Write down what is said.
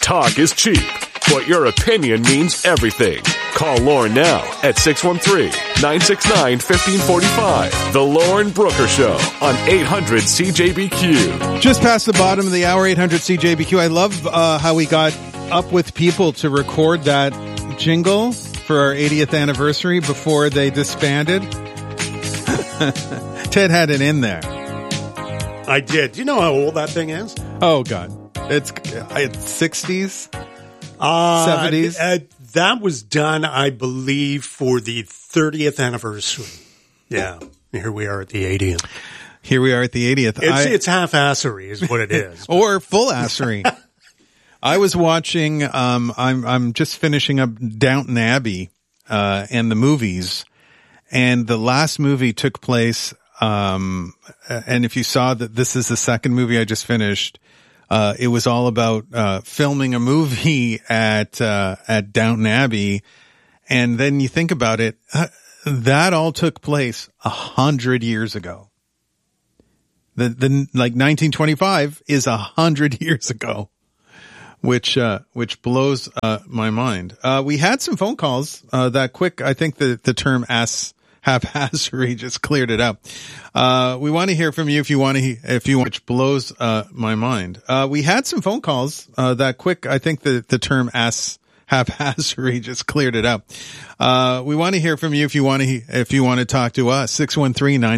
Talk is cheap, but your opinion means everything. Call Lauren now at 613-969-1545. The Lauren Brooker Show on 800 CJBQ. Just past the bottom of the hour, 800 CJBQ. I love how we got up with people to record that jingle for our 80th anniversary before they disbanded. Ted had it in there. I did. Do you know how old that thing is? Oh, God. It's 60s? 70s? That was done, I believe, for the 30th anniversary. Yeah. Here we are at the 80th. Here we are at the 80th. It's half-assery is what it is. Or full-assery. I was watching, I'm just finishing up Downton Abbey, and the movies. And the last movie took place, and if you saw that this is the second movie I just finished, it was all about, filming a movie at Downton Abbey. And then you think about it, that all took place 100 years ago. Like 1925 is 100 years ago, which blows, my mind. We had some phone calls, that quick. I think the term haphazard just cleared it up. We want to hear from you if you want, which blows, my mind. We had some phone calls, that quick. I think the term haphazard just cleared it up. We want to hear from you if you want to talk to us. 613-9